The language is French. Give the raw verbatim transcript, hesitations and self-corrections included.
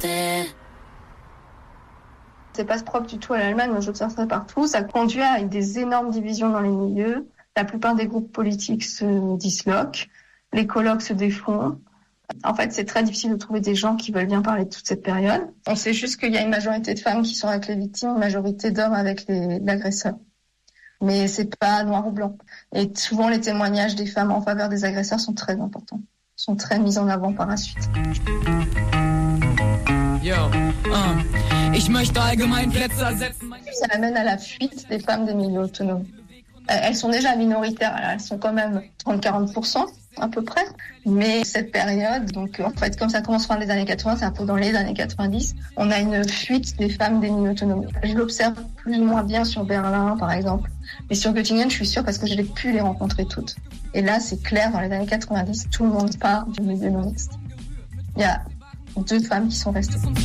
C'est pas propre du tout à l'Allemagne, mais j'observe ça partout. Ça conduit à des énormes divisions dans les milieux. La plupart des groupes politiques se disloquent. Les colloques se défont. En fait, c'est très difficile de trouver des gens qui veulent bien parler de toute cette période. On sait juste qu'il y a une majorité de femmes qui sont avec les victimes, une majorité d'hommes avec les, l'agresseur. Mais c'est pas noir ou blanc. Et souvent, les témoignages des femmes en faveur des agresseurs sont très importants, sont très mis en avant par la suite. Yo, uh, ich möchte allgemein Plätze ersetzen. Ça amène à la fuite des femmes des milieux autonomes. Elles sont déjà minoritaires, elles sont quand même trente à quarante pour cent à peu près. Mais cette période, donc en fait, comme ça commence fin des années quatre-vingts, c'est un peu dans les années quatre-vingt-dix, on a une fuite des femmes des milieux autonomes. Je l'observe plus ou moins bien sur Berlin, par exemple. Mais sur Göttingen, je suis sûre parce que j'ai pu les rencontrer toutes. Et là, c'est clair, dans les années quatre-vingt-dix, tout le monde part du milieu non mixte. Il y a deux femmes qui sont restées.